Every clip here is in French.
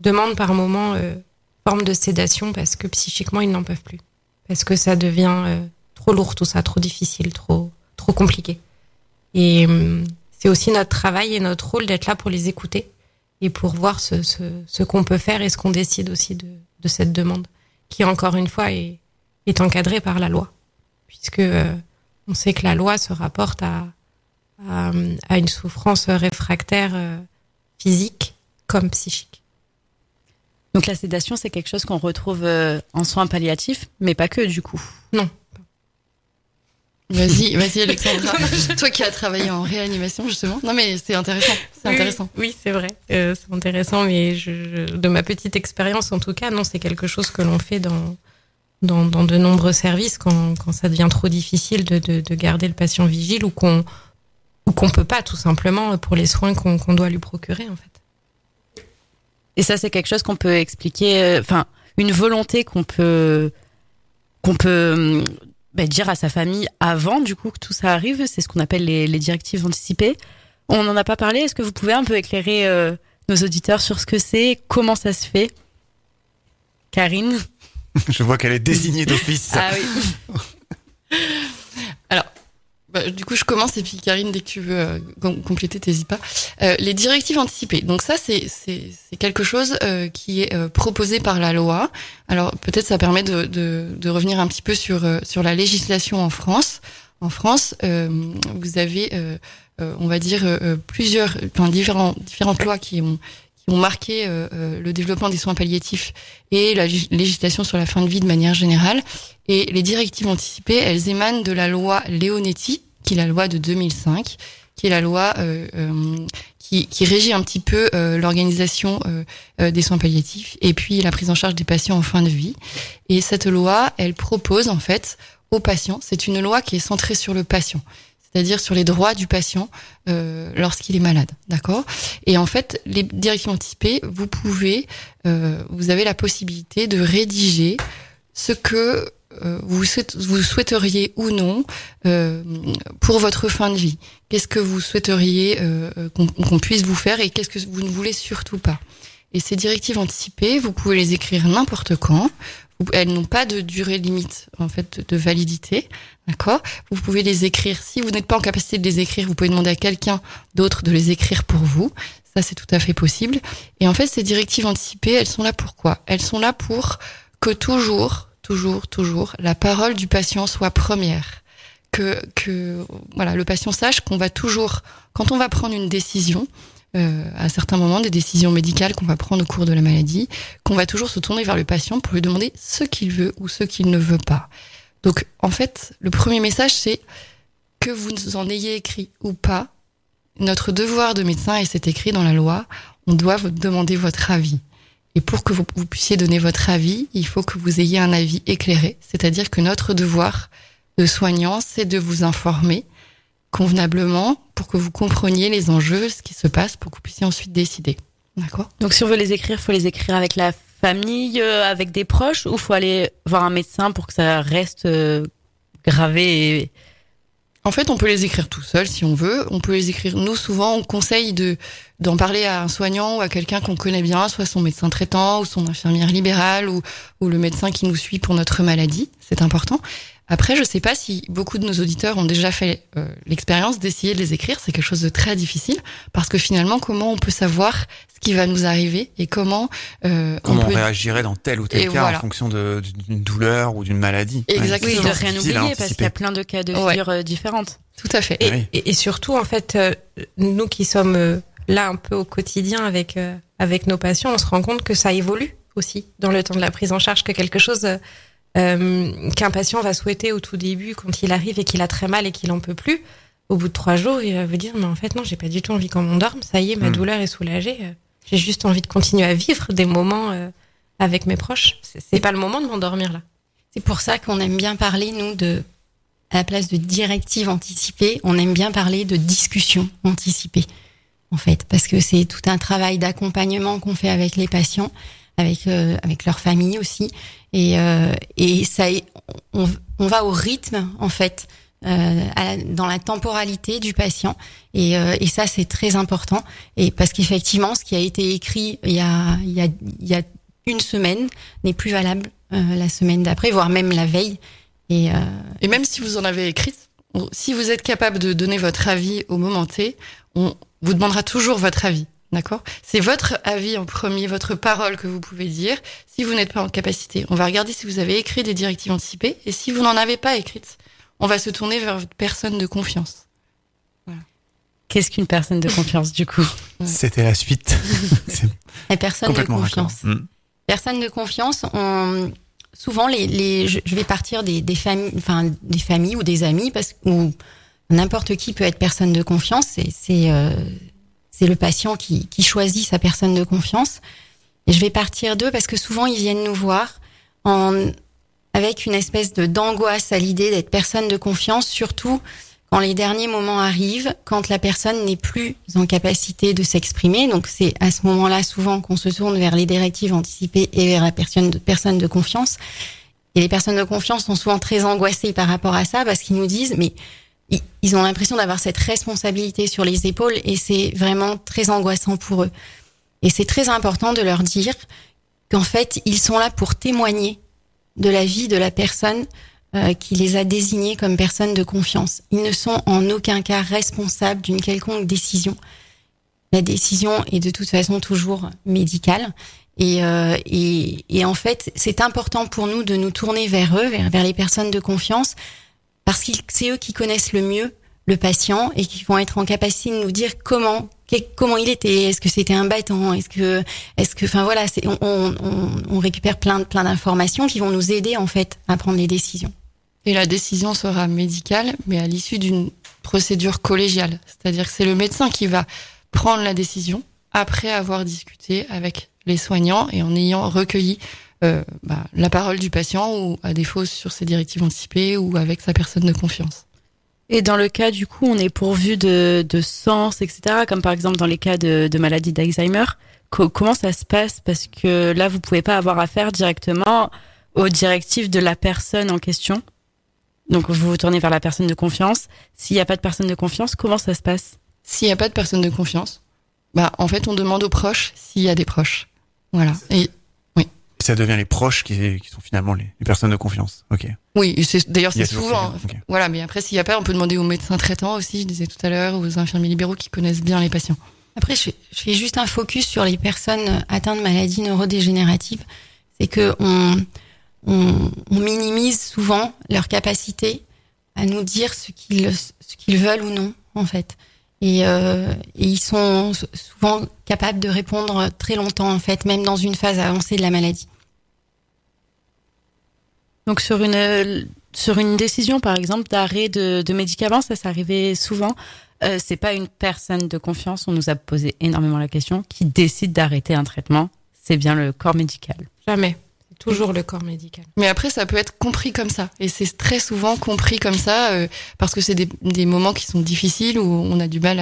demandent par moment forme de sédation parce que psychiquement ils n'en peuvent plus, parce que ça devient trop lourd tout ça, trop difficile, trop compliqué. Et c'est aussi notre travail et notre rôle d'être là pour les écouter et pour voir ce qu'on peut faire et ce qu'on décide aussi de cette demande, qui encore une fois est encadrée par la loi, puisque on sait que la loi se rapporte à une souffrance réfractaire physique comme psychique. Donc la sédation, c'est quelque chose qu'on retrouve en soins palliatifs, mais pas que du coup. Non. Vas-y Alexandra. Toi qui as travaillé en réanimation justement. Non mais c'est intéressant. Oui, c'est vrai. C'est intéressant, mais de ma petite expérience en tout cas, non, c'est quelque chose que l'on fait dans de nombreux services quand ça devient trop difficile de garder le patient vigile ou qu'on peut pas tout simplement pour les soins qu'on doit lui procurer en fait. Et ça, c'est quelque chose qu'on peut expliquer, une volonté qu'on peut dire à sa famille avant, du coup, que tout ça arrive. C'est ce qu'on appelle les directives anticipées. On n'en a pas parlé. Est-ce que vous pouvez un peu éclairer nos auditeurs sur ce que c'est, comment ça se fait? Karine? Je vois qu'elle est désignée d'office. Ah oui. Alors, du coup, je commence et puis Karine, dès que tu veux compléter, t'hésites pas. Les directives anticipées. Donc ça, c'est quelque chose qui est proposé par la loi. Alors peut-être ça permet de revenir un petit peu sur la législation en France. En France, vous avez, on va dire, différentes lois qui ont marqué le développement des soins palliatifs et la législation sur la fin de vie de manière générale. Et les directives anticipées, elles émanent de la loi Leonetti, qui est la loi de 2005, qui est la loi qui régit un petit peu l'organisation des soins palliatifs et puis la prise en charge des patients en fin de vie. Et cette loi, elle propose en fait aux patients, c'est une loi qui est centrée sur le patient, c'est-à-dire sur les droits du patient lorsqu'il est malade, d'accord? Et en fait, les directives anticipées, vous avez la possibilité de rédiger ce que vous souhaiteriez ou non pour votre fin de vie. Qu'est-ce que vous souhaiteriez qu'on puisse vous faire et qu'est-ce que vous ne voulez surtout pas. Et ces directives anticipées, vous pouvez les écrire n'importe quand. Elles n'ont pas de durée limite en fait de validité, d'accord? Vous pouvez les écrire. Si vous n'êtes pas en capacité de les écrire, vous pouvez demander à quelqu'un d'autre de les écrire pour vous. Ça, c'est tout à fait possible. Et en fait, ces directives anticipées, elles sont là pour quoi? Elles sont là pour que toujours, la parole du patient soit première. Que voilà, le patient sache qu'on va toujours, quand on va prendre une décision, à certains moments, des décisions médicales qu'on va prendre au cours de la maladie, qu'on va toujours se tourner vers le patient pour lui demander ce qu'il veut ou ce qu'il ne veut pas. Donc, en fait, le premier message, c'est que vous en ayez écrit ou pas, notre devoir de médecin, et c'est écrit dans la loi, on doit vous demander votre avis. Et pour que vous puissiez donner votre avis, il faut que vous ayez un avis éclairé. C'est-à-dire que notre devoir de soignant, c'est de vous informer convenablement pour que vous compreniez les enjeux, ce qui se passe, pour que vous puissiez ensuite décider. D'accord? Donc si on veut les écrire, faut les écrire avec la famille, avec des proches, ou faut aller voir un médecin pour que ça reste gravé et... En fait, on peut les écrire tout seul si on veut. On peut les écrire. Nous, souvent, on conseille d'en parler à un soignant ou à quelqu'un qu'on connaît bien, soit son médecin traitant ou son infirmière libérale ou le médecin qui nous suit pour notre maladie. C'est important. Après, je sais pas si beaucoup de nos auditeurs ont déjà fait l'expérience d'essayer de les écrire. C'est quelque chose de très difficile parce que finalement, comment on peut savoir ce qui va nous arriver et comment on réagirait dans tel ou tel cas voilà. En fonction d'une douleur ou d'une maladie. Exactement. Oui, de rien oublier parce qu'il y a plein de cas de figure différentes. Tout à fait. Et surtout, en fait, nous qui sommes là un peu au quotidien avec nos patients, on se rend compte que ça évolue aussi dans le temps de la prise en charge, que quelque chose qu'un patient va souhaiter au tout début quand il arrive et qu'il a très mal et qu'il en peut plus, au bout de 3 jours, il va vous dire mais en fait non, j'ai pas du tout envie qu'on m'endorme, ça y est, ma douleur est soulagée, j'ai juste envie de continuer à vivre des moments avec mes proches. C'est pas le moment de m'endormir là. C'est pour ça qu'on aime bien parler, nous, à la place de directives anticipées, on aime bien parler de discussions anticipées, en fait, parce que c'est tout un travail d'accompagnement qu'on fait avec les patients, avec leur famille aussi, et ça, on va au rythme, en fait, dans la temporalité du patient. Et ça, c'est très important. Et parce qu'effectivement, ce qui a été écrit il y a une semaine n'est plus valable la semaine d'après, voire même la veille. Et même si vous en avez écrit, si vous êtes capable de donner votre avis au moment T, on vous demandera toujours votre avis. D'accord ? C'est votre avis en premier, votre parole que vous pouvez dire. Si vous n'êtes pas en capacité, on va regarder si vous avez écrit des directives anticipées. Et si vous n'en avez pas écrites, on va se tourner vers votre personne de confiance. Voilà. Qu'est-ce qu'une personne de confiance, du coup ? C'était la suite. La personne de confiance. Personne de confiance, souvent, je vais partir des familles ou des amis, ou n'importe qui peut être personne de confiance. C'est le patient qui choisit sa personne de confiance. Et je vais partir d'eux parce que souvent, ils viennent nous voir avec une espèce d'angoisse à l'idée d'être personne de confiance, surtout quand les derniers moments arrivent, quand la personne n'est plus en capacité de s'exprimer. Donc, c'est à ce moment-là, souvent, qu'on se tourne vers les directives anticipées et vers la personne de confiance. Et les personnes de confiance sont souvent très angoissées par rapport à ça parce qu'ils nous disent, mais ils ont l'impression d'avoir cette responsabilité sur les épaules et c'est vraiment très angoissant pour eux. Et c'est très important de leur dire qu'en fait, ils sont là pour témoigner de la vie de la personne qui les a désignés comme personnes de confiance. Ils ne sont en aucun cas responsables d'une quelconque décision. La décision est de toute façon toujours médicale. Et en fait, c'est important pour nous de nous tourner vers eux, vers les personnes de confiance, parce que c'est eux qui connaissent le mieux le patient et qui vont être en capacité de nous dire comment il était, est-ce que c'était un battant, est-ce que, enfin voilà, on récupère plein d'informations qui vont nous aider en fait à prendre les décisions. Et la décision sera médicale, mais à l'issue d'une procédure collégiale, c'est-à-dire que c'est le médecin qui va prendre la décision après avoir discuté avec les soignants et en ayant recueilli la parole du patient ou à défaut sur ses directives anticipées ou avec sa personne de confiance. Et dans le cas, du coup, on est pourvu de sens, etc., comme par exemple dans les cas de maladie d'Alzheimer. Comment ça se passe ? Parce que là, vous pouvez pas avoir affaire directement aux directives de la personne en question. Donc, vous vous tournez vers la personne de confiance. S'il n'y a pas de personne de confiance, comment ça se passe ? S'il n'y a pas de personne de confiance, en fait, on demande aux proches s'il y a des proches. Voilà. Et ça devient les proches qui sont finalement les personnes de confiance. Ok. Oui, c'est souvent. Okay. Voilà, mais après, s'il n'y a pas, on peut demander aux médecins traitants aussi, je disais tout à l'heure, aux infirmiers libéraux qui connaissent bien les patients. Après, je fais juste un focus sur les personnes atteintes de maladies neurodégénératives. C'est que on minimise souvent leur capacité à nous dire ce qu'ils veulent ou non, en fait. Et ils sont souvent capables de répondre très longtemps, en fait, même dans une phase avancée de la maladie. Donc sur une décision, par exemple, d'arrêt de médicaments, ça arrivait souvent. C'est pas une personne de confiance, on nous a posé énormément la question, qui décide d'arrêter un traitement. C'est bien le corps médical. Jamais. C'est toujours le corps médical. Mais après, ça peut être compris comme ça. Et c'est très souvent compris comme ça, parce que c'est des moments qui sont difficiles, où on a du mal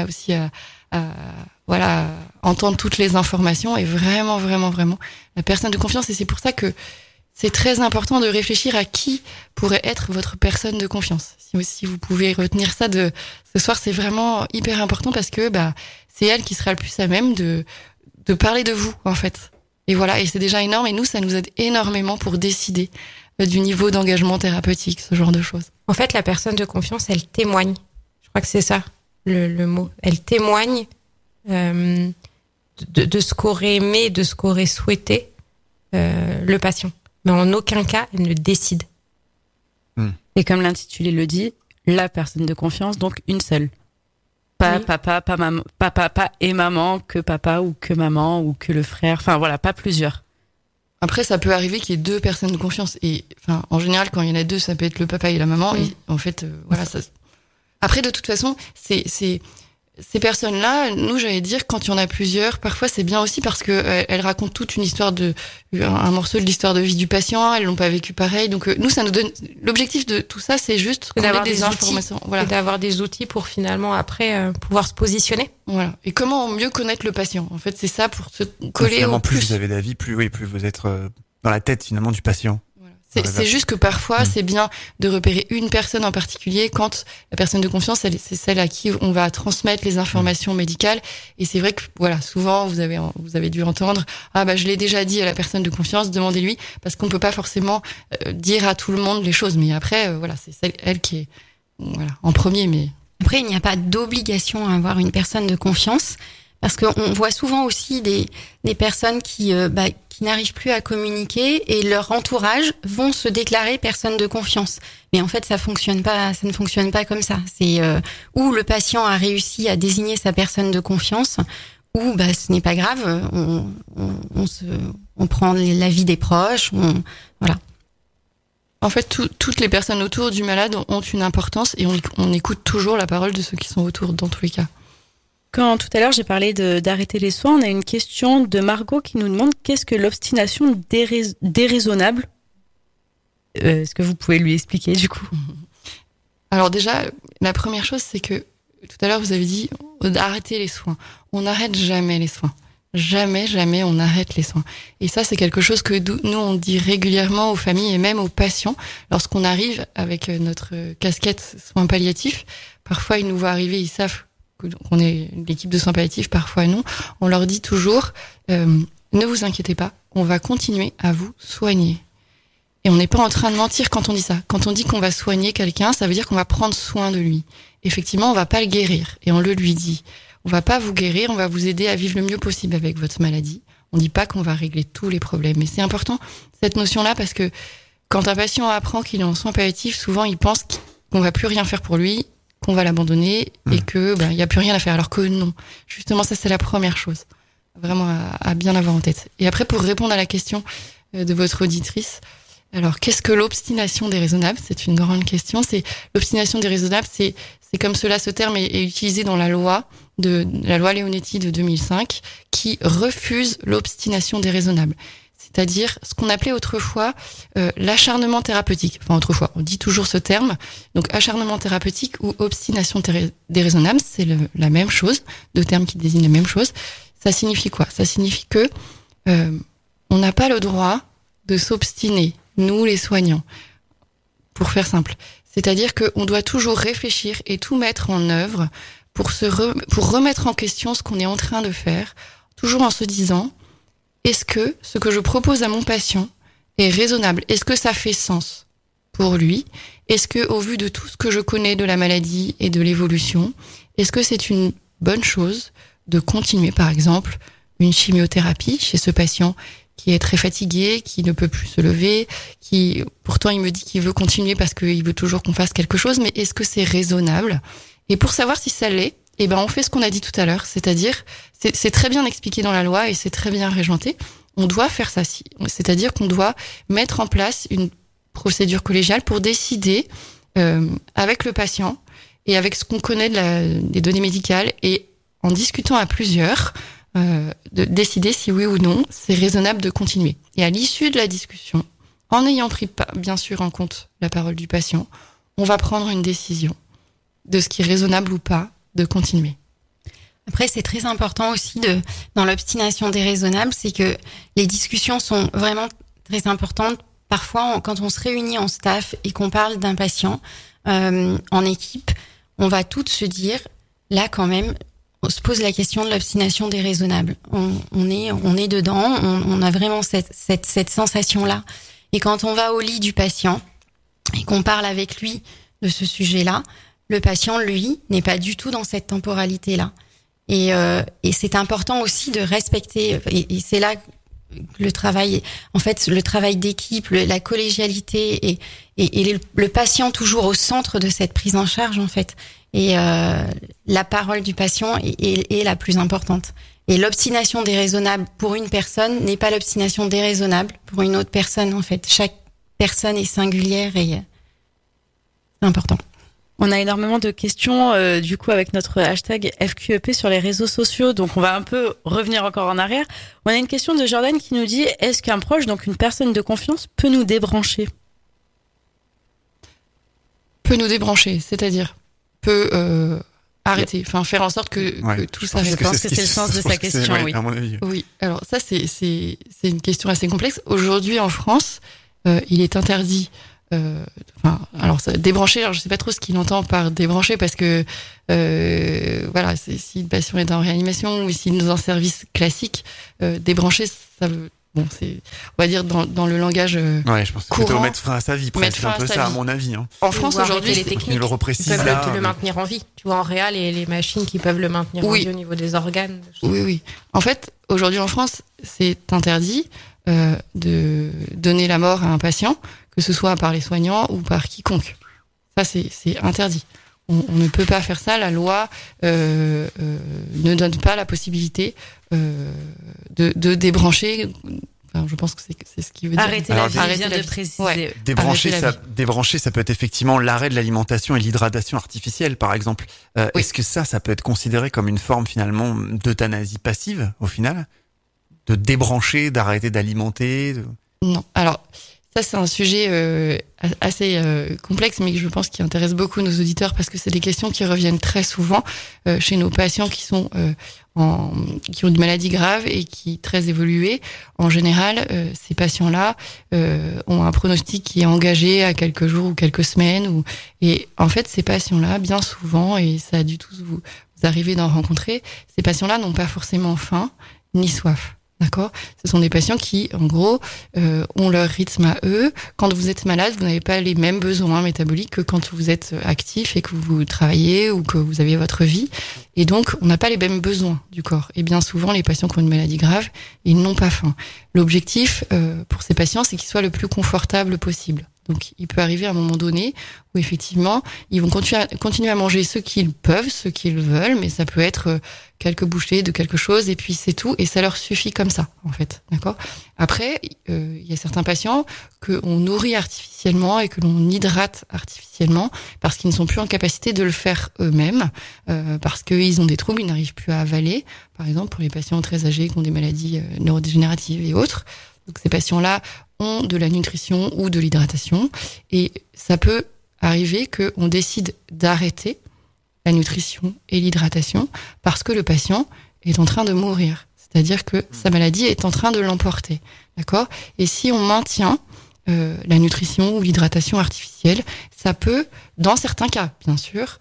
à entendre toutes les informations. Et vraiment, vraiment, vraiment, la personne de confiance. Et c'est pour ça que c'est très important de réfléchir à qui pourrait être votre personne de confiance. Si vous pouvez retenir ça de ce soir, c'est vraiment hyper important parce que c'est elle qui sera le plus à même de parler de vous, en fait. Et voilà, et c'est déjà énorme. Et nous, ça nous aide énormément pour décider du niveau d'engagement thérapeutique, ce genre de choses. En fait, la personne de confiance, elle témoigne. Je crois que c'est ça, le mot. Elle témoigne de ce qu'aurait aimé, de ce qu'aurait souhaité le patient. Mais en aucun cas, elle ne décide. Et comme l'intitulé le dit, la personne de confiance, donc une seule. Pas oui. Papa, pas maman, pas papa et maman, que papa ou que maman ou que le frère. Enfin voilà, pas plusieurs. Après, ça peut arriver qu'il y ait deux personnes de confiance. Et enfin, en général, quand il y en a deux, ça peut être le papa et la maman. Et en fait, voilà. Ça... Après, de toute façon, ces personnes-là, nous, j'allais dire, quand il y en a plusieurs, parfois c'est bien aussi parce que elles racontent toute une histoire un morceau de l'histoire de vie du patient. Elles l'ont pas vécu pareil. Donc nous, ça nous donne l'objectif de tout ça, c'est juste d'avoir des informations, voilà, et d'avoir des outils pour finalement après pouvoir se positionner. Voilà. Et comment mieux connaître le patient. En fait, c'est ça pour se coller finalement, au plus vous avez d'avis, plus vous êtes dans la tête finalement du patient. Voilà. C'est juste que parfois, c'est bien de repérer une personne en particulier quand la personne de confiance, c'est celle à qui on va transmettre les informations médicales. Et c'est vrai que, voilà, souvent, vous avez dû entendre, je l'ai déjà dit à la personne de confiance, demandez-lui, parce qu'on peut pas forcément dire à tout le monde les choses. Mais après, c'est elle qui est, en premier, mais. Après, il n'y a pas d'obligation à avoir une personne de confiance. Parce qu'on voit souvent aussi des personnes qui n'arrivent plus à communiquer et leur entourage vont se déclarer personne de confiance. Mais en fait, ça ne fonctionne pas comme ça. C'est où le patient a réussi à désigner sa personne de confiance, ou ce n'est pas grave, on prend l'avis des proches, voilà. En fait, toutes les personnes autour du malade ont une importance et on écoute toujours la parole de ceux qui sont autour dans tous les cas. Quand tout à l'heure j'ai parlé d'arrêter les soins, on a une question de Margot qui nous demande qu'est-ce que l'obstination déraisonnable. Est-ce que vous pouvez lui expliquer du coup ? Alors déjà, la première chose, c'est que tout à l'heure vous avez dit d'arrêter les soins. On n'arrête jamais les soins. Jamais on arrête les soins. Et ça, c'est quelque chose que nous, on dit régulièrement aux familles et même aux patients lorsqu'on arrive avec notre casquette soins palliatifs. Parfois, ils nous voient arriver, ils savent qu'on est l'équipe de soins palliatifs, parfois non. On leur dit toujours, ne vous inquiétez pas, on va continuer à vous soigner. Et on n'est pas en train de mentir quand on dit ça. Quand on dit qu'on va soigner quelqu'un, ça veut dire qu'on va prendre soin de lui. Effectivement, on va pas le guérir. Et on le lui dit. On va pas vous guérir, on va vous aider à vivre le mieux possible avec votre maladie. On dit pas qu'on va régler tous les problèmes. Mais c'est important, cette notion-là, parce que quand un patient apprend qu'il est en soins palliatifs, souvent il pense qu'on va plus rien faire pour lui, qu'on va l'abandonner et que il y a plus rien à faire, alors que non. Justement, ça c'est la première chose, vraiment à bien avoir en tête. Et après, pour répondre à la question de votre auditrice, alors qu'est-ce que l'obstination déraisonnable ? C'est une grande question. C'est l'obstination déraisonnable, c'est comme cela, ce terme est utilisé dans la loi Leonetti de 2005 qui refuse l'obstination déraisonnable. C'est-à-dire ce qu'on appelait autrefois l'acharnement thérapeutique. Enfin, autrefois, on dit toujours ce terme. Donc, acharnement thérapeutique ou obstination déraisonnable, c'est la même chose, deux termes qui désignent la même chose. Ça signifie quoi ? Ça signifie que on n'a pas le droit de s'obstiner, nous les soignants, pour faire simple. C'est-à-dire qu'on doit toujours réfléchir et tout mettre en œuvre pour remettre en question ce qu'on est en train de faire, toujours en se disant: est-ce que ce que je propose à mon patient est raisonnable ? Est-ce que ça fait sens pour lui ? Est-ce que, au vu de tout ce que je connais de la maladie et de l'évolution, est-ce que c'est une bonne chose de continuer, par exemple, une chimiothérapie chez ce patient qui est très fatigué, qui ne peut plus se lever, qui, pourtant, il me dit qu'il veut continuer parce qu'il veut toujours qu'on fasse quelque chose, mais est-ce que c'est raisonnable ? Et pour savoir si ça l'est, on fait ce qu'on a dit tout à l'heure, c'est-à-dire, c'est très bien expliqué dans la loi et c'est très bien régenté. On doit faire ça, c'est-à-dire qu'on doit mettre en place une procédure collégiale pour décider avec le patient et avec ce qu'on connaît des données médicales et en discutant à plusieurs, de décider si oui ou non c'est raisonnable de continuer. Et à l'issue de la discussion, en ayant pris bien sûr en compte la parole du patient, on va prendre une décision de ce qui est raisonnable ou pas de continuer. Après, c'est très important aussi dans l'obstination déraisonnable, c'est que les discussions sont vraiment très importantes. Parfois, quand on se réunit en staff et qu'on parle d'un patient en équipe, on va toutes se dire, là quand même, on se pose la question de l'obstination déraisonnable. On est dedans, on a vraiment cette sensation-là. Et quand on va au lit du patient et qu'on parle avec lui de ce sujet-là, le patient, lui, n'est pas du tout dans cette temporalité-là. Et c'est important aussi de respecter, et c'est là que le travail d'équipe, la collégialité et le patient toujours au centre de cette prise en charge, en fait. Et la parole du patient est la plus importante. Et l'obstination déraisonnable pour une personne n'est pas l'obstination déraisonnable pour une autre personne, en fait. Chaque personne est singulière et c'est important. On a énormément de questions du coup avec notre hashtag FQEP sur les réseaux sociaux, donc on va un peu revenir encore en arrière. On a une question de Jordan qui nous dit: est-ce qu'un proche, donc une personne de confiance, peut nous débrancher ? Peut nous débrancher, c'est-à-dire peut arrêter, enfin faire en sorte que tout s'arrête. Je pense que c'est le sens de sa question, oui. À mon avis. Oui, alors ça c'est une question assez complexe. Aujourd'hui en France, il est interdit. Débrancher. Alors je sais pas trop ce qu'il entend par débrancher parce que voilà, si le patient est en réanimation ou s'il est dans un service classique, débrancher, ça veut. Bon, c'est, on va dire dans le langage ouais, je pense que courant. Plutôt mettre fin à sa vie, presque. C'est un peu ça, à mon avis. Hein. En France aujourd'hui, les techniques le reprécise peuvent là, le maintenir en vie. Tu vois, en réal, et les machines qui peuvent le maintenir en vie au niveau des organes. Oui. En fait, aujourd'hui en France, c'est interdit de donner la mort à un patient, que ce soit par les soignants ou par quiconque. Ça, c'est interdit. On ne peut pas faire ça. La loi ne donne pas la possibilité de débrancher. Enfin, je pense que c'est ce qui veut dire. Arrêter la vie, vient de préciser. Ouais. Débrancher, ça peut être effectivement l'arrêt de l'alimentation et l'hydratation artificielle, par exemple. Est-ce que ça peut être considéré comme une forme finalement d'euthanasie passive, au final? De débrancher, d'arrêter d'alimenter Non. Alors, ça, c'est un sujet assez complexe, mais je pense qui intéresse beaucoup nos auditeurs parce que c'est des questions qui reviennent très souvent chez nos patients qui sont qui ont une maladie grave et qui très évoluée. En général, ces patients-là ont un pronostic qui est engagé à quelques jours ou quelques semaines. Et en fait, ces patients-là, bien souvent, et ça a dû tous vous arriver d'en rencontrer, ces patients-là n'ont pas forcément faim ni soif. D'accord ? Ce sont des patients qui, en gros, ont leur rythme à eux. Quand vous êtes malade, vous n'avez pas les mêmes besoins métaboliques que quand vous êtes actif et que vous travaillez ou que vous avez votre vie. Et donc, on n'a pas les mêmes besoins du corps. Et bien souvent, les patients qui ont une maladie grave, ils n'ont pas faim. L'objectif pour ces patients, c'est qu'ils soient le plus confortables possible. Donc, il peut arriver à un moment donné où effectivement, ils vont continuer à manger ce qu'ils peuvent, ce qu'ils veulent, mais ça peut être quelques bouchées de quelque chose et puis c'est tout et ça leur suffit comme ça, en fait, d'accord ? Après, il y a certains patients qu'on nourrit artificiellement et que l'on hydrate artificiellement parce qu'ils ne sont plus en capacité de le faire eux-mêmes, parce qu'ils ont des troubles, ils n'arrivent plus à avaler, par exemple pour les patients très âgés qui ont des maladies neurodégénératives et autres. Donc ces patients-là ont de la nutrition ou de l'hydratation et ça peut arriver qu'on décide d'arrêter la nutrition et l'hydratation parce que le patient est en train de mourir. C'est-à-dire que sa maladie est en train de l'emporter. D'accord ? Et si on maintient la nutrition ou l'hydratation artificielle, ça peut, dans certains cas, bien sûr,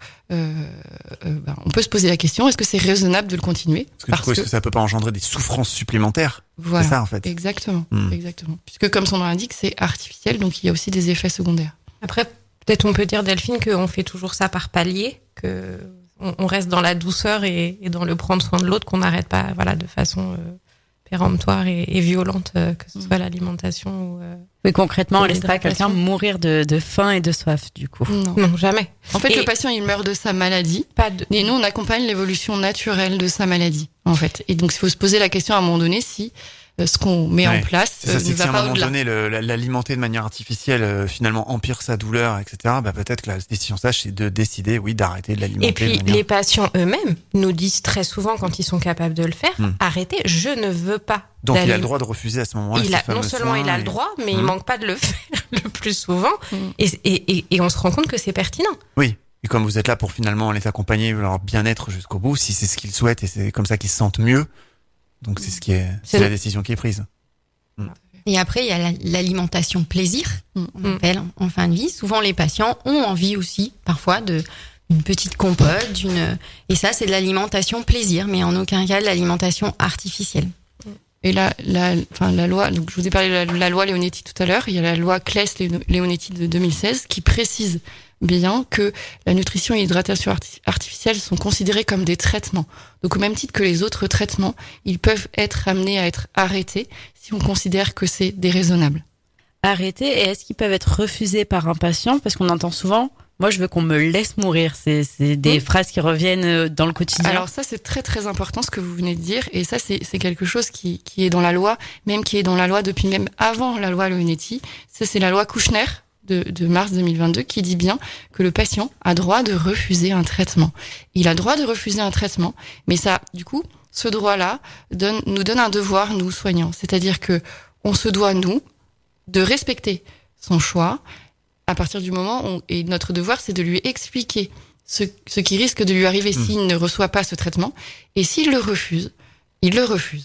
on peut se poser la question, est-ce que c'est raisonnable de le continuer ? Est-ce que ça peut pas engendrer des souffrances supplémentaires ? Voilà, c'est ça, en fait. Exactement. Puisque comme son nom l'indique, c'est artificiel, donc il y a aussi des effets secondaires. Après, peut-être on peut dire, Delphine, qu'on fait toujours ça par palier, que on reste dans la douceur et dans le prendre soin de l'autre, qu'on n'arrête pas, voilà, de façon péremptoire et violente, que ce soit l'alimentation ou... Oui, concrètement, on laisse pas quelqu'un mourir de faim et de soif, du coup. Non, jamais. En fait, le patient, il meurt de sa maladie. Et nous, on accompagne l'évolution naturelle de sa maladie, en fait. Et donc, il faut se poser la question à un moment donné si ce qu'on met en place ne va pas au-delà. Si à un moment donné, l'alimenter de manière artificielle, finalement, empire sa douleur, etc., peut-être que la décision sage, c'est de décider, d'arrêter de l'alimenter. Et puis, les patients eux-mêmes nous disent très souvent, quand ils sont capables de le faire, arrêtez, je ne veux pas. Donc, il a le droit de refuser à ce moment-là. Non seulement il a le droit, mais il manque pas de le faire le plus souvent. Et on se rend compte que c'est pertinent. Oui. Et comme vous êtes là pour finalement les accompagner, leur bien-être jusqu'au bout, si c'est ce qu'ils souhaitent et c'est comme ça qu'ils se sentent mieux, donc c'est la décision qui est prise. Et après, il y a l'alimentation plaisir, on appelle en fin de vie. Souvent, les patients ont envie aussi, parfois, d'une petite compote, et ça, c'est de l'alimentation plaisir, mais en aucun cas de l'alimentation artificielle. Et la loi, donc je vous ai parlé de la loi Leonetti tout à l'heure, il y a la loi Claes-Leonetti de 2016 qui précise bien que la nutrition et l'hydratation artificielle sont considérés comme des traitements. Donc au même titre que les autres traitements, ils peuvent être amenés à être arrêtés si on considère que c'est déraisonnable. Arrêtés, et est-ce qu'ils peuvent être refusés par un patient ? Parce qu'on entend souvent, moi je veux qu'on me laisse mourir. C'est des phrases qui reviennent dans le quotidien. Alors ça c'est très très important ce que vous venez de dire, et ça c'est quelque chose qui est dans la loi, même qui est dans la loi depuis même avant la loi Leonetti. Ça c'est la loi Kouchner de mars 2022 qui dit bien que le patient a droit de refuser un traitement. Il a droit de refuser un traitement, mais ça, du coup, ce droit-là nous donne un devoir, nous, soignants. C'est-à-dire que on se doit, nous, de respecter son choix à partir du moment où, et notre devoir, c'est de lui expliquer ce qui risque de lui arriver s'il ne reçoit pas ce traitement. Et s'il le refuse, il le refuse.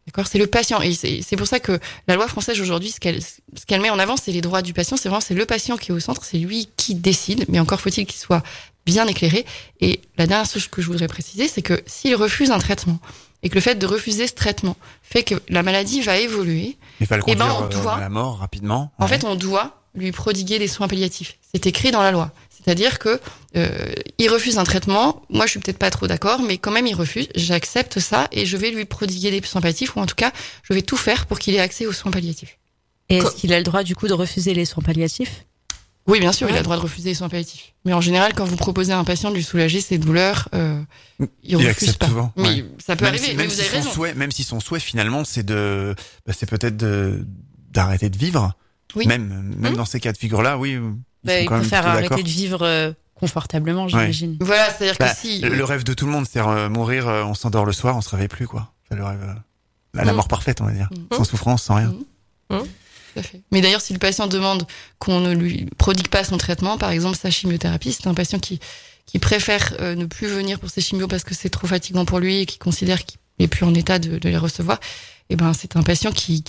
D'accord, c'est le patient. Et c'est pour ça que la loi française aujourd'hui, ce qu'elle met en avant, c'est les droits du patient. C'est le patient qui est au centre, c'est lui qui décide. Mais encore faut-il qu'il soit bien éclairé. Et la dernière chose que je voudrais préciser, c'est que s'il refuse un traitement et que le fait de refuser ce traitement fait que la maladie va évoluer, il va le eh ben, conduire à la mort rapidement. En fait, on doit lui prodiguer des soins palliatifs. C'est écrit dans la loi. C'est-à-dire que il refuse un traitement. Moi, je suis peut-être pas trop d'accord, mais quand même, il refuse. J'accepte ça et je vais lui prodiguer des soins palliatifs, ou en tout cas, je vais tout faire pour qu'il ait accès aux soins palliatifs. Et est-ce qu'il a le droit, du coup, de refuser les soins palliatifs ? Oui, bien sûr, il a le droit de refuser les soins palliatifs. Mais en général, quand vous proposez à un patient de lui soulager ses douleurs, il refuse pas. Souvent, mais ça peut arriver. Mais vous avez raison. Même si son souhait, finalement, c'est peut-être d'arrêter de vivre. Oui. Même dans ces cas de figure-là, oui. Il préfère arrêter de vivre confortablement, j'imagine. Voilà, c'est-à-dire que si... Le rêve de tout le monde, c'est mourir, on s'endort le soir, on se réveille plus, quoi. C'est le rêve, la mort parfaite, on va dire. Sans souffrance, sans rien. Tout à fait. Mais d'ailleurs, si le patient demande qu'on ne lui prodigue pas son traitement, par exemple sa chimiothérapie, c'est un patient qui préfère ne plus venir pour ses chimios parce que c'est trop fatigant pour lui et qui considère qu'il n'est plus en état de les recevoir, et ben c'est un patient qui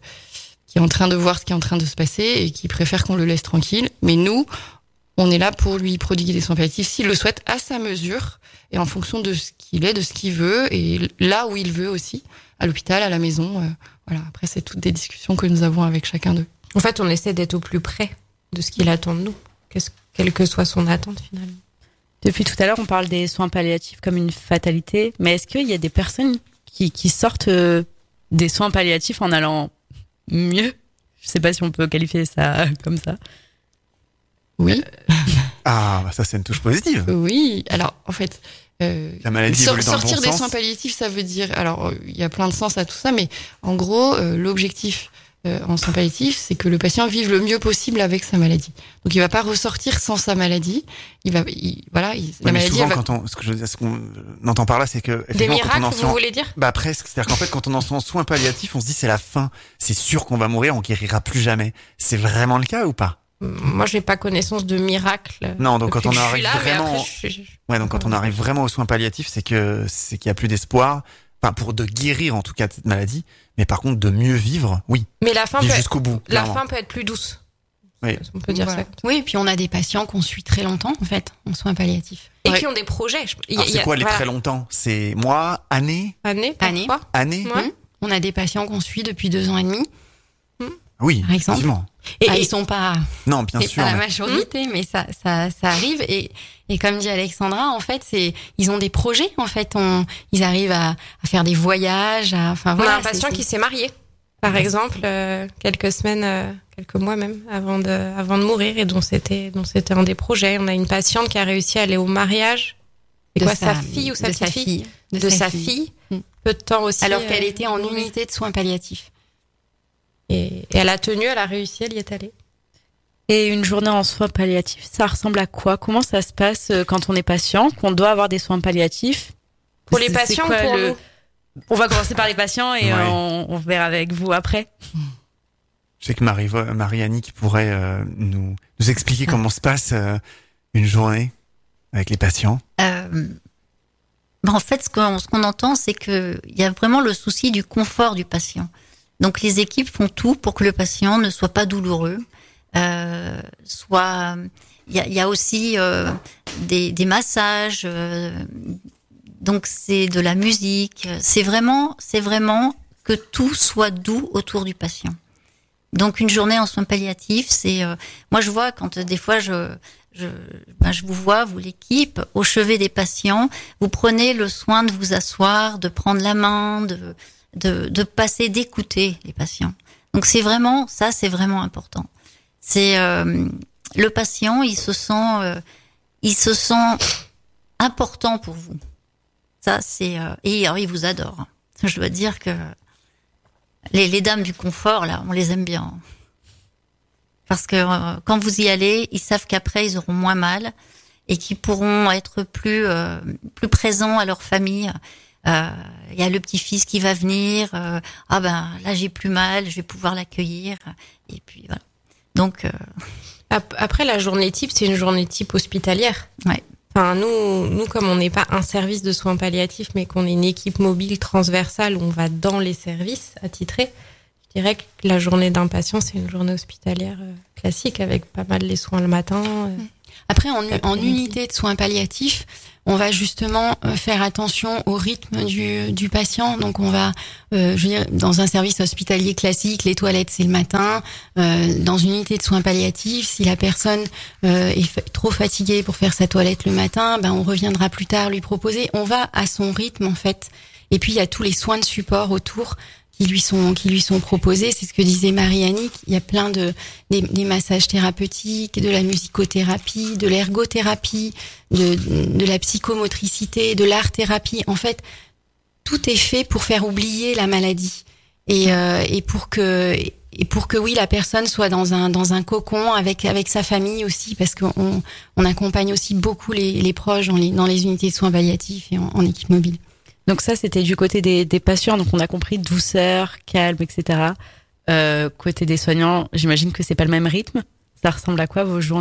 est en train de voir ce qui est en train de se passer et qui préfère qu'on le laisse tranquille. Mais nous, on est là pour lui prodiguer des soins palliatifs s'il le souhaite, à sa mesure et en fonction de ce qu'il est, de ce qu'il veut et là où il veut aussi, à l'hôpital, à la maison. Voilà. Après, c'est toutes des discussions que nous avons avec chacun d'eux. En fait, on essaie d'être au plus près de ce qu'il attend de nous, quelle que soit son attente finalement. Depuis tout à l'heure, on parle des soins palliatifs comme une fatalité, mais est-ce qu'il y a des personnes qui sortent des soins palliatifs en allant mieux? Je sais pas si on peut qualifier ça comme ça. Oui. Ça c'est une touche positive. Oui. Alors en fait, la maladie évolue dans le bon sortir des sens. soins palliatifs, ça veut dire. Alors il y a plein de sens à tout ça, mais en gros, l'objectif en soins palliatifs, c'est que le patient vive le mieux possible avec sa maladie. Donc il va pas ressortir sans sa maladie. La maladie. Souvent, ce qu'on entend par là, c'est que des miracles, vous voulez dire? Presque. C'est-à-dire qu'en fait, quand on est en soins palliatifs, on se dit c'est la fin. C'est sûr qu'on va mourir, on guérira plus jamais. C'est vraiment le cas ou pas? Moi, j'ai pas connaissance de miracle. Non, donc quand on arrive vraiment, on arrive vraiment aux soins palliatifs, c'est qu'il y a plus d'espoir. Enfin, de guérir en tout cas de cette maladie, mais par contre de mieux vivre, oui. Mais la fin jusqu'au bout. La fin peut être plus douce. Oui. On peut dire ça. Oui, et puis on a des patients qu'on suit très longtemps en fait en soins palliatifs et qui ont des projets. C'est quoi les très longtemps? C'est mois, années? Années. Ouais. On a des patients qu'on suit depuis 2 ans et demi. Oui, par exemple. effectivement. Ils sont pas. Non, bien sûr. Pas la majorité, mais ça arrive. Et comme dit Alexandra, en fait, ils ont des projets. En fait, ils arrivent à faire des voyages. On a un patient qui s'est marié, par exemple, quelques mois même avant de mourir, et dont c'était un des projets. On a une patiente qui a réussi à aller au mariage. Sa fille ou sa petite fille? De sa fille. Peu de temps aussi. Alors qu'elle était en unité de soins palliatifs. Et elle a tenu, elle a réussi, elle y est allée. Et une journée en soins palliatifs, ça ressemble à quoi? Comment ça se passe quand on est patient, qu'on doit avoir des soins palliatifs? Pour les patients ou pour nous? On va commencer par les patients et on verra avec vous après. Je sais que Marie-Annie qui pourrait nous expliquer comment se passe une journée avec les patients. En fait, ce qu'on entend, c'est qu'il y a vraiment le souci du confort du patient. Donc les équipes font tout pour que le patient ne soit pas douloureux. Il y a aussi des massages. Donc c'est de la musique. C'est vraiment que tout soit doux autour du patient. Donc une journée en soins palliatifs, c'est moi je vois quand des fois je vous vois, vous l'équipe, au chevet des patients, vous prenez le soin de vous asseoir, de prendre la main, de passer, d'écouter les patients. Donc c'est vraiment important. C'est le patient, il se sent important pour vous. Ça c'est et alors il vous adore. Je dois dire que les dames du confort là, on les aime bien. Parce que quand vous y allez, ils savent qu'après ils auront moins mal et qu'ils pourront être plus présents à leur famille. Il y a le petit-fils qui va venir. Là j'ai plus mal, je vais pouvoir l'accueillir. Et puis voilà. Donc après la journée type, c'est une journée type hospitalière. Ouais. Enfin, nous, comme on n'est pas un service de soins palliatifs, mais qu'on est une équipe mobile transversale où on va dans les services attitrés, je dirais que la journée d'un patient, c'est une journée hospitalière classique avec pas mal les soins le matin. Après, en unité de soins palliatifs, on va justement faire attention au rythme du patient. Donc, on va, je veux dire, dans un service hospitalier classique, les toilettes, c'est le matin. Dans une unité de soins palliatifs, si la personne est trop fatiguée pour faire sa toilette le matin, on reviendra plus tard lui proposer. On va à son rythme, en fait. Et puis, il y a tous les soins de support autour qui lui sont proposés. C'est ce que disait Marie-Annick. Il y a plein des massages thérapeutiques, de la musicothérapie, de l'ergothérapie, de la psychomotricité, de l'art-thérapie. En fait, tout est fait pour faire oublier la maladie et pour que oui, la personne soit dans un cocon avec sa famille aussi, parce qu'on accompagne aussi beaucoup les proches dans les unités de soins palliatifs et en équipe mobile. Donc ça, c'était du côté des patients. Donc on a compris douceur, calme, etc. Côté des soignants, j'imagine que c'est pas le même rythme. Ça ressemble à quoi vos journées ?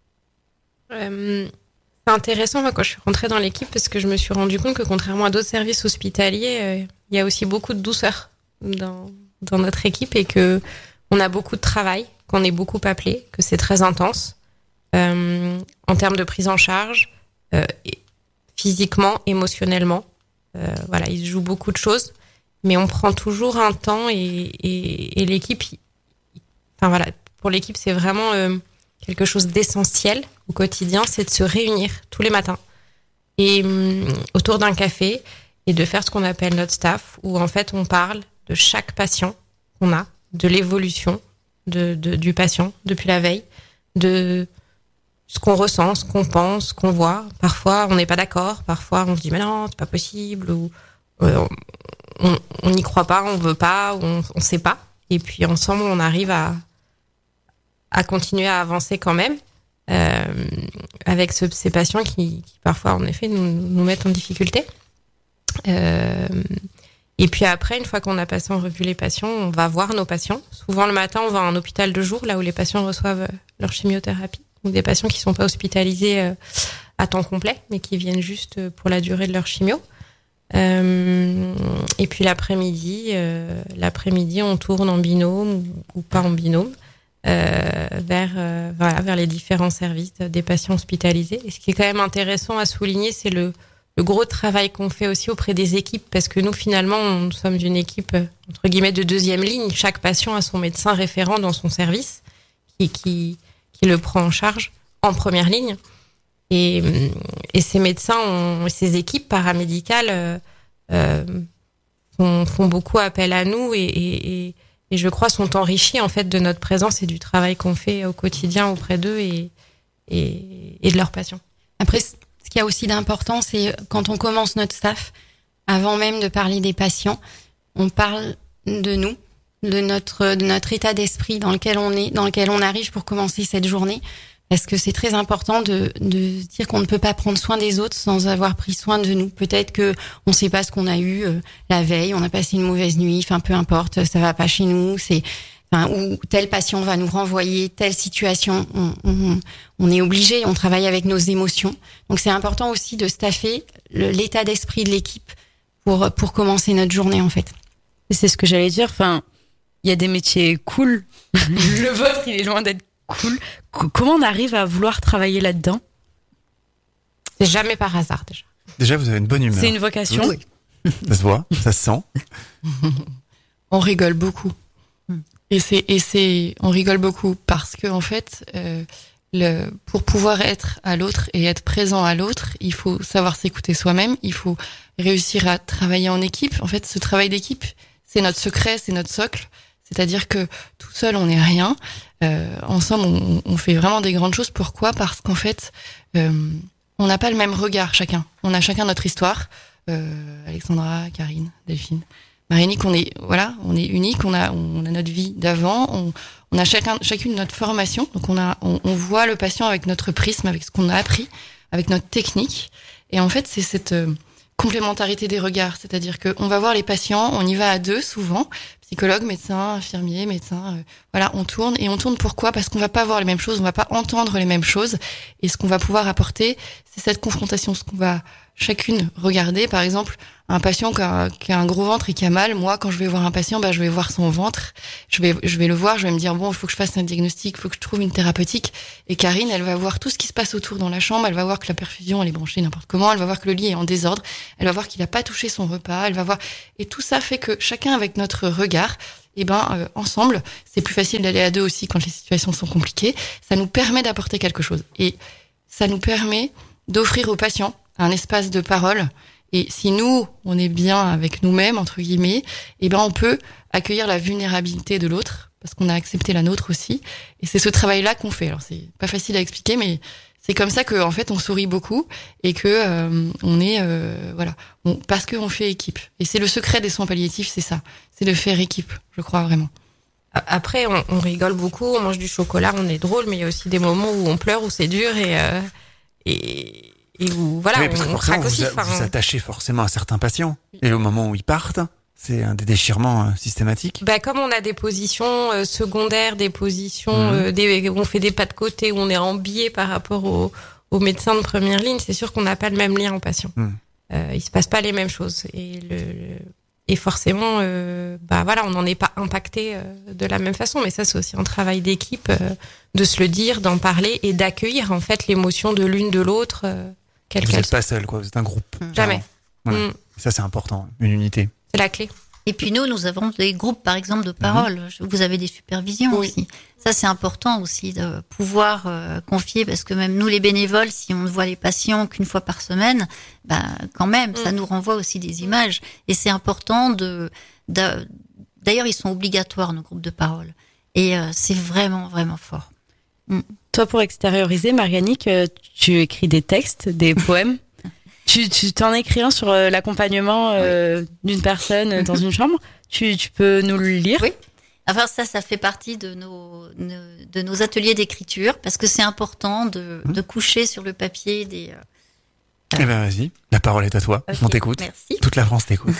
C'est intéressant, moi, quand je suis rentrée dans l'équipe, parce que je me suis rendu compte que contrairement à d'autres services hospitaliers, il y a aussi beaucoup de douceur dans notre équipe et que on a beaucoup de travail, qu'on est beaucoup appelé, que c'est très intense en termes de prise en charge, physiquement, émotionnellement. Voilà, il se joue beaucoup de choses, mais on prend toujours un temps et l'équipe, enfin voilà, pour l'équipe c'est vraiment quelque chose d'essentiel au quotidien, c'est de se réunir tous les matins et autour d'un café et de faire ce qu'on appelle notre staff, où en fait on parle de chaque patient qu'on a, de l'évolution du patient depuis la veille, de ce qu'on ressent, ce qu'on pense, ce qu'on voit. Parfois, on n'est pas d'accord. Parfois, on se dit, mais non, c'est pas possible. Ou on n'y croit pas, on veut pas, ou on sait pas. Et puis, ensemble, on arrive à continuer à avancer quand même avec ces patients qui, parfois, en effet, nous mettent en difficulté. Et puis après, une fois qu'on a passé en revue les patients, on va voir nos patients. Souvent, le matin, on va à un hôpital de jour, là où les patients reçoivent leur chimiothérapie. Ou des patients qui sont pas hospitalisés à temps complet, mais qui viennent juste pour la durée de leur chimio. Et puis l'après-midi, on tourne en binôme ou pas en binôme vers les différents services des patients hospitalisés. Et ce qui est quand même intéressant à souligner, c'est le gros travail qu'on fait aussi auprès des équipes, parce que nous, finalement, nous sommes une équipe entre guillemets de deuxième ligne. Chaque patient a son médecin référent dans son service qui le prend en charge en première ligne. Et ces médecins, ces équipes paramédicales font beaucoup appel à nous et je crois sont enrichis en fait de notre présence et du travail qu'on fait au quotidien auprès d'eux et de leurs patients. Après, ce qu'il y a aussi d'important, c'est quand on commence notre staff, avant même de parler des patients, on parle de nous, de notre état d'esprit dans lequel on est, dans lequel on arrive pour commencer cette journée, parce que c'est très important de dire qu'on ne peut pas prendre soin des autres sans avoir pris soin de nous. Peut-être que on sait pas ce qu'on a eu la veille, on a passé une mauvaise nuit, enfin peu importe, ça va pas chez nous, ou tel patient va nous renvoyer telle situation, on est obligé, on travaille avec nos émotions. Donc c'est important aussi de staffer l'état d'esprit de l'équipe pour commencer notre journée en fait. Et c'est ce que j'allais dire, enfin il y a des métiers cool. Le vôtre, il est loin d'être cool. Comment on arrive à vouloir travailler là-dedans ? C'est jamais par hasard, déjà. Déjà, vous avez une bonne humeur. C'est une vocation. Oui. Ça se voit, ça se sent. On rigole beaucoup. Et on rigole beaucoup parce que, en fait, pour pouvoir être à l'autre et être présent à l'autre, il faut savoir s'écouter soi-même, il faut réussir à travailler en équipe. En fait, ce travail d'équipe, c'est notre secret, c'est notre socle. C'est-à-dire que tout seul, on n'est rien. Ensemble, on fait vraiment des grandes choses. Pourquoi ? Parce qu'en fait, on n'a pas le même regard chacun. On a chacun notre histoire. Alexandra, Karine, Delphine, Marie-Nick, on est unique. On a notre vie d'avant. On a chacune notre formation. Donc on voit le patient avec notre prisme, avec ce qu'on a appris, avec notre technique. Et en fait, c'est cette complémentarité des regards, c'est-à-dire que on va voir les patients, on y va à deux souvent, psychologue, médecin, infirmier, médecin, voilà, on tourne. Et on tourne pourquoi? Parce qu'on va pas voir les mêmes choses, on va pas entendre les mêmes choses. Et ce qu'on va pouvoir apporter, c'est cette confrontation, ce qu'on va chacune regarder. Par exemple, un patient qui a un gros ventre et qui a mal, moi, quand je vais voir un patient, je vais voir son ventre, je vais le voir, je vais me dire, bon, il faut que je fasse un diagnostic, il faut que je trouve une thérapeutique. Et Karine, elle va voir tout ce qui se passe autour dans la chambre, elle va voir que la perfusion, elle est branchée n'importe comment, elle va voir que le lit est en désordre, elle va voir qu'il a pas touché son repas, elle va voir, et tout ça fait que chacun avec notre regard, ensemble, c'est plus facile d'aller à deux aussi quand les situations sont compliquées, ça nous permet d'apporter quelque chose. Et ça nous permet d'offrir aux patients un espace de parole. Et si nous, on est bien avec nous-mêmes, entre guillemets, on peut accueillir la vulnérabilité de l'autre, parce qu'on a accepté la nôtre aussi. Et c'est ce travail-là qu'on fait. Alors, c'est pas facile à expliquer, mais c'est comme ça que, en fait, on sourit beaucoup et que on est, parce qu'on fait équipe. Et c'est le secret des soins palliatifs, c'est ça. C'est de faire équipe, je crois vraiment. Après, on rigole beaucoup, on mange du chocolat, on est drôle, mais il y a aussi des moments où on pleure, où c'est dur et où voilà, oui, parce que on craque aussi. Vous attachez forcément à certains patients. Et au moment où ils partent, c'est un des déchirements systématiques. Comme on a des positions secondaires, des positions où on fait des pas de côté, où on est en biais par rapport aux médecins de première ligne, c'est sûr qu'on n'a pas le même lien en patient. Il se passe pas les mêmes choses. Et forcément, on n'en est pas impacté de la même façon. Mais ça, c'est aussi un travail d'équipe, de se le dire, d'en parler et d'accueillir en fait l'émotion de l'une de l'autre. Vous n'êtes pas seul, quoi. Vous êtes un groupe. Jamais. Voilà. Ça, c'est important, une unité. C'est la clé. Et puis nous avons des groupes, par exemple, de parole. Vous avez des supervisions aussi. Ça, c'est important aussi de pouvoir confier, parce que même nous, les bénévoles, si on ne voit les patients qu'une fois par semaine, quand même, ça nous renvoie aussi des images. Et c'est important d'ailleurs, ils sont obligatoires, nos groupes de parole. Et c'est vraiment, vraiment fort. Toi, pour extérioriser, Marianique, tu écris des textes, des poèmes. Tu t'en écris un sur l'accompagnement d'une personne dans une chambre. Tu peux nous le lire? Oui. Enfin, ça fait partie de nos ateliers d'écriture, parce que c'est important de coucher sur le papier des... vas-y, la parole est à toi. Okay, on t'écoute. Merci. Toute la France t'écoute.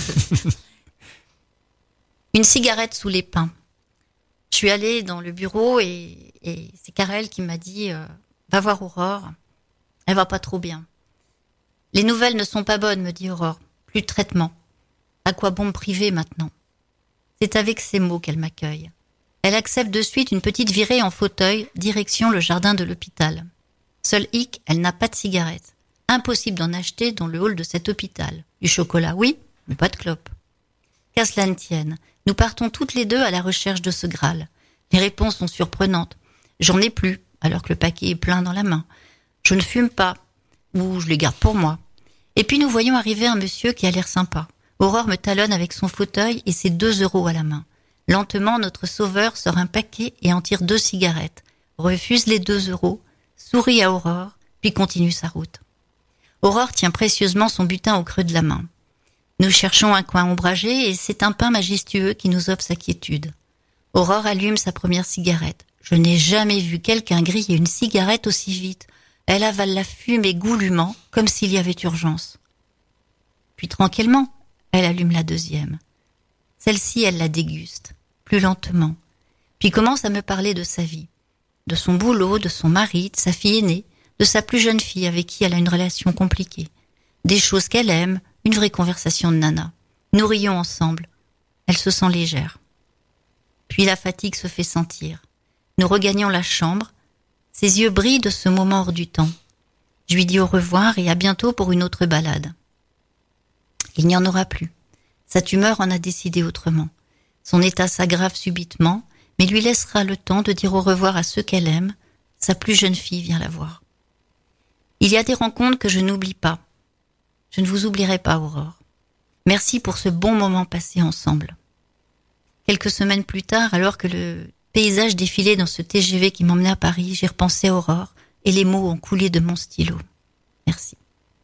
Une cigarette sous les pins. Je suis allée dans le bureau et c'est Karel qui m'a dit va voir Aurore, elle va pas trop bien. Les nouvelles ne sont pas bonnes, me dit Aurore. Plus de traitement. À quoi bon me priver maintenant? C'est avec ces mots qu'elle m'accueille. Elle accepte de suite une petite virée en fauteuil, direction le jardin de l'hôpital. Seul hic, elle n'a pas de cigarette. Impossible d'en acheter dans le hall de cet hôpital. Du chocolat, oui, mais pas de clope. Qu'à cela ne tienne, nous partons toutes les deux à la recherche de ce Graal. Les réponses sont surprenantes. J'en ai plus, alors que le paquet est plein dans la main. Je ne fume pas, ou je les garde pour moi. Et puis nous voyons arriver un monsieur qui a l'air sympa. Aurore me talonne avec son fauteuil et ses 2 € à la main. Lentement, notre sauveur sort un paquet et en tire 2 cigarettes, refuse les 2 €, sourit à Aurore, puis continue sa route. Aurore tient précieusement son butin au creux de la main. Nous cherchons un coin ombragé et c'est un pin majestueux qui nous offre sa quiétude. Aurore allume sa première cigarette. Je n'ai jamais vu quelqu'un griller une cigarette aussi vite. Elle avale la fumée goulûment, comme s'il y avait urgence. Puis tranquillement, elle allume la deuxième. Celle-ci, elle la déguste, plus lentement. Puis commence à me parler de sa vie. De son boulot, de son mari, de sa fille aînée, de sa plus jeune fille avec qui elle a une relation compliquée. Des choses qu'elle aime, une vraie conversation de nana. Nous rions ensemble. Elle se sent légère. Puis la fatigue se fait sentir. Nous regagnons la chambre. Ses yeux brillent de ce moment hors du temps. Je lui dis au revoir et à bientôt pour une autre balade. Il n'y en aura plus. Sa tumeur en a décidé autrement. Son état s'aggrave subitement, mais lui laissera le temps de dire au revoir à ceux qu'elle aime. Sa plus jeune fille vient la voir. Il y a des rencontres que je n'oublie pas. Je ne vous oublierai pas, Aurore. Merci pour ce bon moment passé ensemble. Quelques semaines plus tard, alors que le paysage défilait dans ce TGV qui m'emmenait à Paris, j'ai repensé à Aurore et les mots ont coulé de mon stylo. Merci.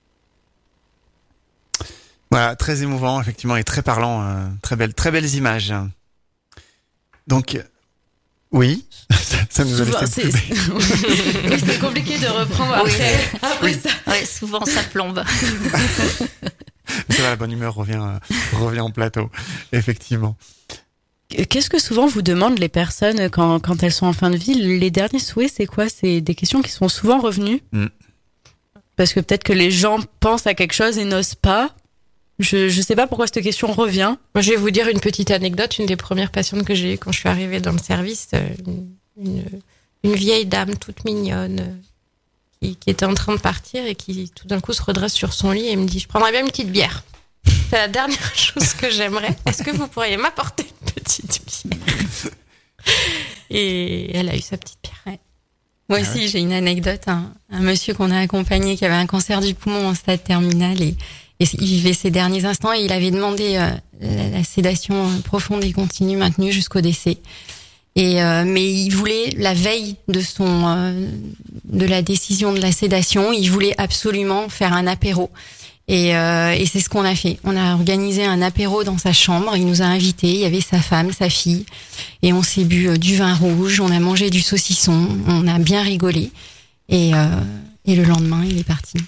Voilà, très émouvant, effectivement, et très parlant. Très belles images. Donc, oui, ça nous a laissé c'est compliqué de reprendre après ça. Ouais, souvent ça plombe. Ça va, la bonne humeur revient en plateau, effectivement. Qu'est-ce que souvent vous demandent les personnes quand elles sont en fin de vie? Les derniers souhaits, c'est quoi? C'est des questions qui sont souvent revenues. Parce que peut-être que les gens pensent à quelque chose et n'osent pas. Je sais pas pourquoi cette question revient. Moi, je vais vous dire une petite anecdote. Une des premières patientes que j'ai eues quand je suis arrivée dans le service, une vieille dame toute mignonne qui était en train de partir et qui tout d'un coup se redresse sur son lit et me dit: je prendrais bien une petite bière. C'est la dernière chose que j'aimerais. Est-ce que vous pourriez m'apporter une petite bière? Et elle a eu sa petite bière. Ouais. Moi aussi, j'ai une anecdote. Un monsieur qu'on a accompagné qui avait un cancer du poumon en stade terminal et il vivait ses derniers instants et il avait demandé la sédation profonde et continue maintenue jusqu'au décès. Mais il voulait, la veille de la décision de la sédation, il voulait absolument faire un apéro. Et c'est ce qu'on a fait. On a organisé un apéro dans sa chambre. Il nous a invités. Il y avait sa femme, sa fille. Et on s'est bu du vin rouge. On a mangé du saucisson. On a bien rigolé. Et le lendemain, il est parti.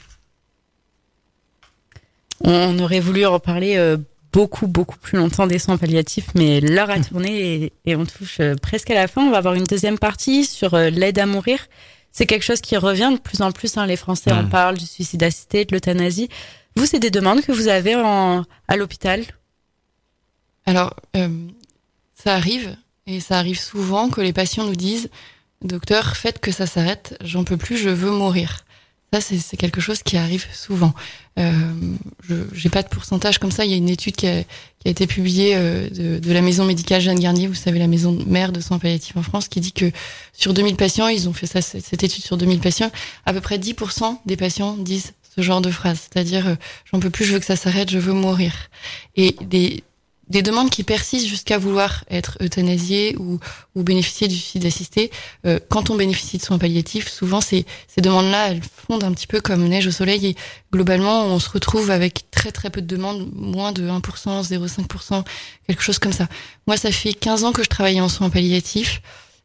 On aurait voulu en parler beaucoup plus longtemps des soins palliatifs, mais l'heure a tourné et on touche presque à la fin. On va avoir une deuxième partie sur l'aide à mourir. C'est quelque chose qui revient de plus en plus. Les Français en parlent, du suicide assisté, de l'euthanasie. Vous, c'est des demandes que vous avez à l'hôpital? Alors, ça arrive, et ça arrive souvent que les patients nous disent: docteur, faites que ça s'arrête, j'en peux plus, je veux mourir. Ça, c'est quelque chose qui arrive souvent. J'ai pas de pourcentage comme ça. Il y a une étude qui a été publiée de la maison médicale Jeanne Garnier, vous savez, la maison mère de soins palliatifs en France, qui dit que sur 2000 patients, ils ont fait cette étude sur 2000 patients, à peu près 10% des patients disent ce genre de phrase, c'est-à-dire j'en peux plus, je veux que ça s'arrête, je veux mourir. Et des demandes qui persistent jusqu'à vouloir être euthanasié ou bénéficier du suicide assisté. Quand on bénéficie de soins palliatifs, souvent ces demandes-là, elles fondent un petit peu comme neige au soleil et globalement, on se retrouve avec très très peu de demandes, moins de 1%, 0,5%, quelque chose comme ça. Moi, ça fait 15 ans que je travaille en soins palliatifs.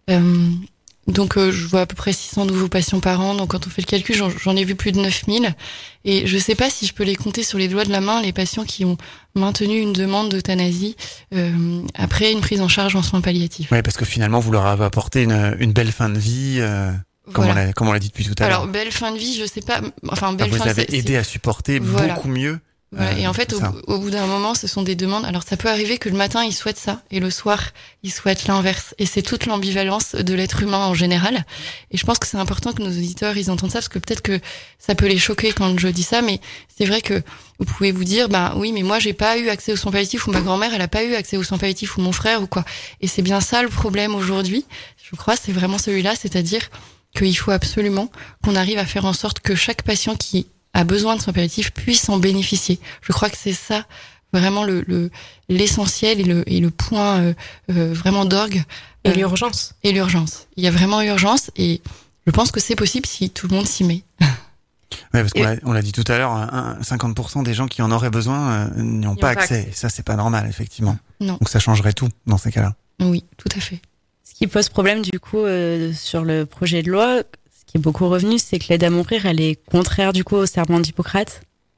Donc je vois à peu près 600 nouveaux patients par an. Donc quand on fait le calcul, j'en ai vu plus de 9000. Et je sais pas si je peux les compter sur les doigts de la main, les patients qui ont maintenu une demande d'euthanasie après une prise en charge en soins palliatifs. Oui, parce que finalement, vous leur avez apporté une belle fin de vie, voilà. comme on l'a dit depuis tout à l'heure. Alors, belle fin de vie, je sais pas. Enfin, belle vous fin. avez aidé à supporter beaucoup mieux. Voilà. Et en fait, au bout d'un moment, ce sont des demandes. Alors, ça peut arriver que le matin, ils souhaitent ça, et le soir, ils souhaitent l'inverse. Et c'est toute l'ambivalence de l'être humain en général. Et je pense que c'est important que nos auditeurs, ils entendent ça, parce que peut-être que ça peut les choquer quand je dis ça, mais c'est vrai que vous pouvez vous dire, bah oui, mais moi, j'ai pas eu accès aux soins palliatifs, ou ma grand-mère, elle a pas eu accès aux soins palliatifs, ou mon frère, ou quoi. Et c'est bien ça le problème aujourd'hui. Je crois, c'est vraiment celui-là, c'est-à-dire qu'il faut absolument qu'on arrive à faire en sorte que chaque patient qui a besoin de soins palliatifs puisse en bénéficier. Je crois que c'est ça vraiment l'essentiel et le point vraiment d'orgue. Et l'urgence. Et l'urgence. Il y a vraiment urgence et je pense que c'est possible si tout le monde s'y met. Ouais, parce qu'on l'a dit tout à l'heure, 50% des gens qui en auraient besoin n'y ont pas accès. Et ça, c'est pas normal, effectivement. Non. Donc ça changerait tout dans ces cas-là. Oui, tout à fait. Ce qui pose problème, du coup, sur le projet de loi, qui est beaucoup revenu, c'est que l'aide à mourir, elle est contraire du coup au serment d'Hippocrate.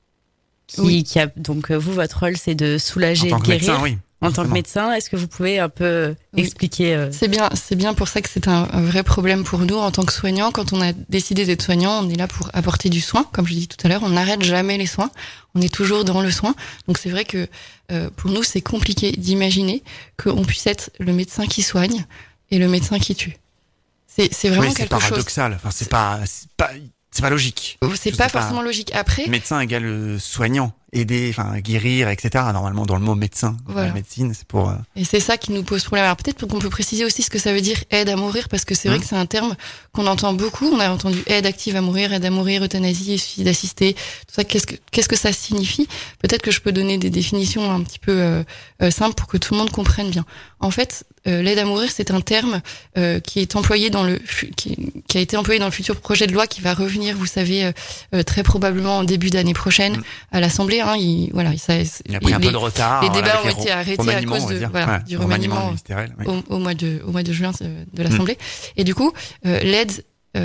Qui a donc vous, votre rôle, c'est de soulager, de guérir. Médecin, oui. En tant que médecin, est-ce que vous pouvez un peu expliquer C'est bien pour ça que c'est un vrai problème pour nous en tant que soignants. Quand on a décidé d'être soignant, on est là pour apporter du soin. Comme je dis tout à l'heure, on n'arrête jamais les soins. On est toujours dans le soin. Donc c'est vrai que pour nous, c'est compliqué d'imaginer qu'on puisse être le médecin qui soigne et le médecin qui tue. C'est vraiment quelque chose. C'est paradoxal. Enfin, c'est pas logique. C'est pas forcément logique. Après. Médecin égale soignant, aider, enfin, guérir, etc. Normalement, dans le mot médecin, voilà. La médecine, c'est pour. Et c'est ça qui nous pose problème. Alors peut-être qu'on peut préciser aussi ce que ça veut dire aide à mourir, parce que c'est vrai que c'est un terme qu'on entend beaucoup. On a entendu aide active à mourir, euthanasie, suicide assisté. Tout ça, qu'est-ce que ça signifie? Peut-être que je peux donner des définitions un petit peu simples pour que tout le monde comprenne bien. En fait, l'aide à mourir, c'est un terme qui est employé qui a été employé dans le futur projet de loi qui va revenir, vous savez, très probablement en début d'année prochaine à l'Assemblée. Il a pris un peu de retard. Les débats ont été arrêtés à cause du remaniement au mois de juin de l'Assemblée. Et du coup, l'aide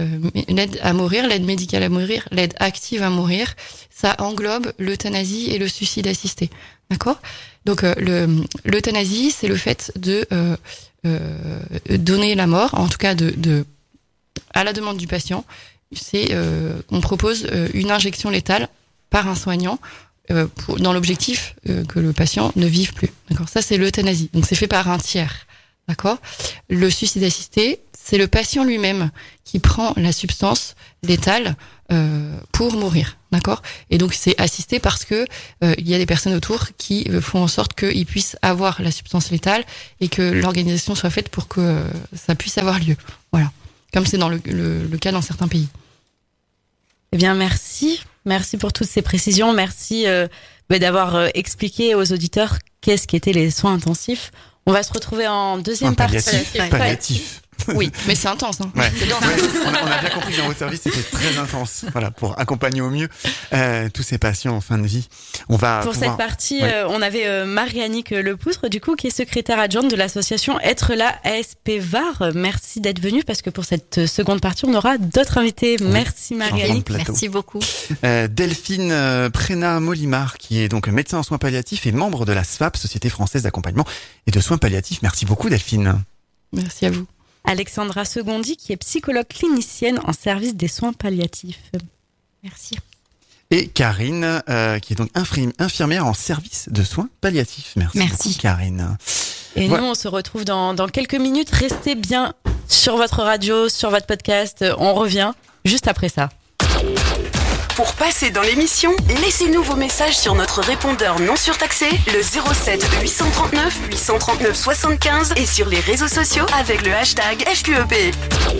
à mourir, l'aide médicale à mourir, l'aide active à mourir, ça englobe l'euthanasie et le suicide assisté. D'accord ? Donc l'euthanasie, c'est le fait de donner la mort, en tout cas à la demande du patient. On propose une injection létale par un soignant dans l'objectif que le patient ne vive plus. D'accord ? Ça, c'est l'euthanasie. Donc c'est fait par un tiers. D'accord ? Le suicide assisté, c'est le patient lui-même qui prend la substance létale pour mourir. D'accord ? Et donc c'est assisté parce que il y a des personnes autour qui font en sorte qu'ils puissent avoir la substance létale et que l'organisation soit faite pour que ça puisse avoir lieu. Voilà. Comme c'est dans le cas dans certains pays. Eh bien, merci. Merci pour toutes ces précisions. Merci d'avoir expliqué aux auditeurs qu'est-ce qu'étaient les soins intensifs. On va se retrouver en deuxième partie. Palliatif. Oui, mais c'est intense. Hein. Ouais. On a bien compris que dans vos services, c'était très intense. Voilà, pour accompagner au mieux tous ces patients en fin de vie. Cette partie, on avait Marie-Annick Lepoutre, du coup, qui est secrétaire adjointe de l'association Être là ASP VAR. Merci d'être venue, parce que pour cette seconde partie, on aura d'autres invités. Oui. Merci Marie-Annick. Merci beaucoup. Delphine Prénat-Molimar, qui est donc médecin en soins palliatifs et membre de la SFAP, Société française d'accompagnement et de soins palliatifs. Merci beaucoup Delphine. Merci à vous. Alexandra Segondi, qui est psychologue clinicienne en service des soins palliatifs. Merci. Et Karine, qui est donc infirmière en service de soins palliatifs. Merci beaucoup, Karine. Et nous, on se retrouve dans quelques minutes. Restez bien sur votre radio, sur votre podcast. On revient juste après ça. Pour passer dans l'émission, laissez-nous vos messages sur notre répondeur non surtaxé, le 07 839 839 75 et sur les réseaux sociaux avec le hashtag FQEP.